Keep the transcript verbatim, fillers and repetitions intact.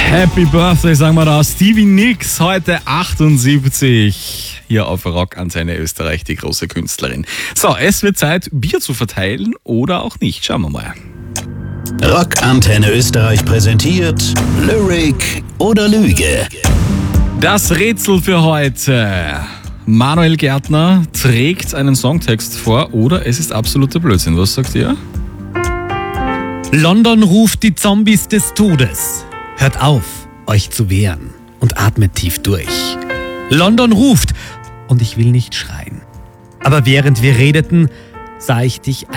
Happy Birthday, sagen wir da. Stevie Nicks, heute achtundsiebzig. Hier auf Rockantenne Österreich, die große Künstlerin. So, es wird Zeit, Bier zu verteilen oder auch nicht. Schauen wir mal. Rockantenne Österreich präsentiert Lyric oder Lüge. Das Rätsel für heute. Manuel Gärtner trägt einen Songtext vor oder es ist absoluter Blödsinn. Was sagt ihr? London ruft die Zombies des Todes. Hört auf, euch zu wehren und atmet tief durch. London ruft und ich will nicht schreien. Aber während wir redeten, sah ich dich